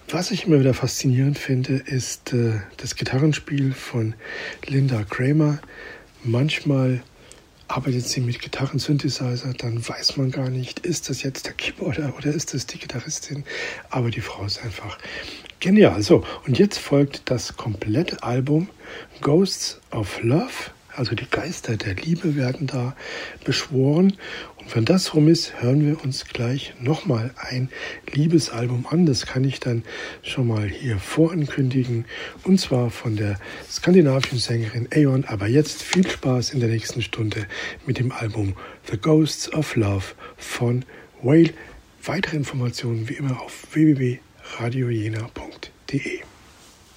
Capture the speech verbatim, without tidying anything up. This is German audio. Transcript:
Was ich immer wieder faszinierend finde, ist äh, das Gitarrenspiel von Linda Kramer. Manchmal arbeitet sie mit Gitarrensynthesizer, dann weiß man gar nicht, ist das jetzt der Keyboarder oder ist das die Gitarristin, aber die Frau ist einfach genial. So, und jetzt folgt das komplette Album Ghosts of Love, also die Geister der Liebe werden da beschworen. Und wenn das rum ist, hören wir uns gleich nochmal ein Liebesalbum an. Das kann ich dann schon mal hier vorankündigen. Und zwar von der skandinavischen Sängerin Aeon. Aber jetzt viel Spaß in der nächsten Stunde mit dem Album The Ghosts of Love von Whale. Weitere Informationen wie immer auf w w w punkt radio jena punkt de.